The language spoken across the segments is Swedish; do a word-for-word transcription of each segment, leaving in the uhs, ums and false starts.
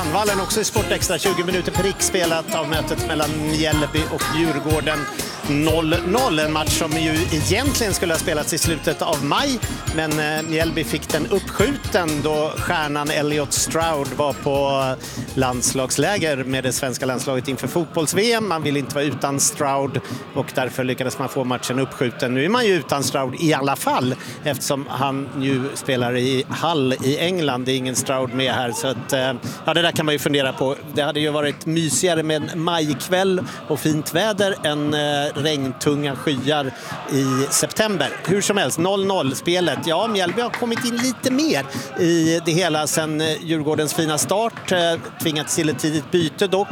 Vallen också i Sportextra, tjugo minuter per riks spelat av mötet mellan Mjällby och Djurgården. noll noll, en match som ju egentligen skulle ha spelats i slutet av maj, men Mjällby fick den uppskjuten då stjärnan Elliot Stroud var på landslagsläger med det svenska landslaget inför fotbolls-V M. Man vill inte vara utan Stroud och därför lyckades man få matchen uppskjuten. Nu är man ju utan Stroud i alla fall eftersom han ju spelar i Hull i England. Det är ingen Stroud med här, så att, ja, det där kan man ju fundera på. Det hade ju varit mysigare med en majkväll och fint väder än regntunga skyar i september. Hur som helst, noll noll spelet. Ja, Mjällby har kommit in lite mer i det hela sen Djurgårdens fina start. Tvingats till ett tidigt byte dock.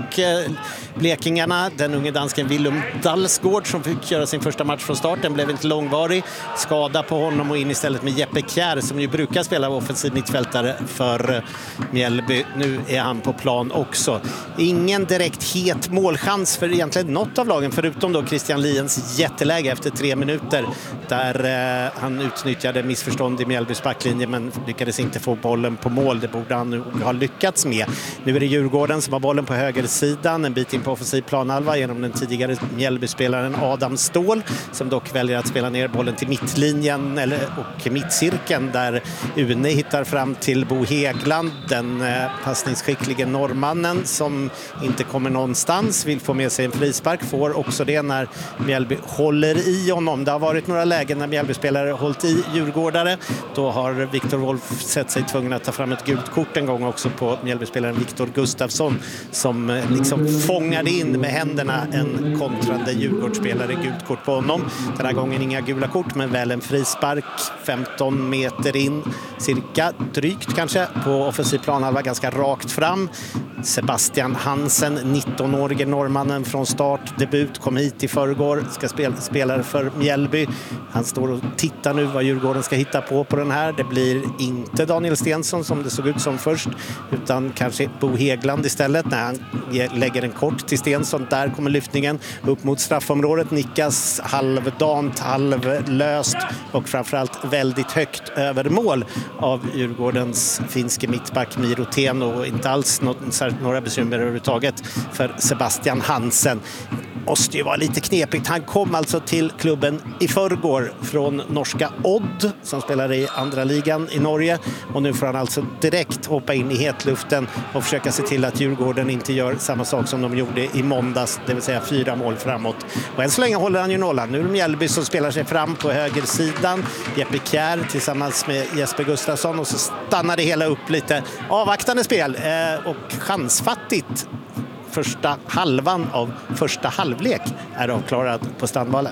Blekingarna, den unge dansken Willem Dalsgaard som fick göra sin första match från starten, blev inte långvarig. Skada på honom och in istället med Jeppe Kjær som ju brukar spela offensiv mittfältare för Mjällby. Nu är han på plan också. Ingen direkt het målchans för egentligen något av lagen förutom då Christian Liens jätteläge efter tre minuter där eh, han utnyttjade missförstånd i Mjällbys backlinje men lyckades inte få bollen på mål. Det borde han nu ha lyckats med. Nu är det Djurgården som har bollen på högersidan, en bit in på offensiv planhalva genom den tidigare Mjällby-spelaren Adam Ståhl som dock väljer att spela ner bollen till mittlinjen eller, och mittcirkeln där Une hittar fram till Bo Hägglund, den eh, passningsskicklige norrmannen som inte kommer någonstans, vill få med sig en frispark, får också det när Mjällby håller i honom. Det har varit några lägen när Mjällby-spelare hållit i djurgårdare. Då har Viktor Wolff sett sig tvungen att ta fram ett gult kort en gång också på Mjällby-spelaren Viktor Gustafsson som liksom fångade in med händerna en kontrande Djurgårdsspelare, gult kort på honom. Den här gången inga gula kort men väl en frispark femton meter in, cirka drygt kanske på offensiv planhalva, ganska rakt fram. Sebastian Hansen, nittonårige norrmannen från start, debut, kom hit i förrgår, ska spela, spela för Mjällby. Han står och tittar nu vad Djurgården ska hitta på på den här. Det blir inte Daniel Stensson som det såg ut som först, utan kanske Bo Hägglund istället när han lägger en kort till Stensson. Där kommer lyftningen upp mot straffområdet, nickas halvdant, halvlöst och framförallt väldigt högt över mål av Djurgårdens finske mittback Miro Teno och inte alls något, några bekymmer överhuvudtaget för Sebastian Hansen. Måste ju vara lite knepigt. Han kom alltså till klubben i förrgår från norska Odd som spelar i andra ligan i Norge och nu får han alltså direkt hoppa in i hetluften och försöka se till att Djurgården inte gör samma sak som de gjorde i måndags, det vill säga fyra mål framåt. Och än så länge håller han ju nollan. Nu är det Mjällby som spelar sig fram på högersidan. Jeppe Kjær tillsammans med Jesper Gustafsson och så stannar det hela upp lite. Avvaktande spel eh, och chansfattigt. Första halvan av första halvlek är avklarad på Strandvallen.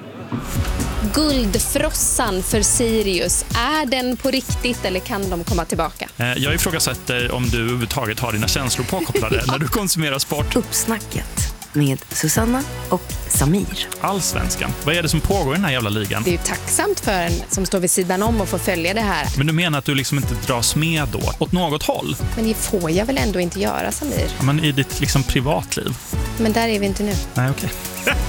Guldfrossan för Sirius, är den på riktigt eller kan de komma tillbaka? Jag ifrågasätter om du överhuvudtaget har dina känslor påkopplade när du konsumerar sport. Uppsnacket med Susanna och Samir. Allsvenskan. Vad är det som pågår i den här jävla ligan? Det är ju tacksamt för en som står vid sidan om och får följa det här. Men du menar att du liksom inte dras med då? Åt något håll? Men det får jag väl ändå inte göra, Samir? Ja, men i ditt liksom privatliv? Men där är vi inte nu. Nej, okej. Okay.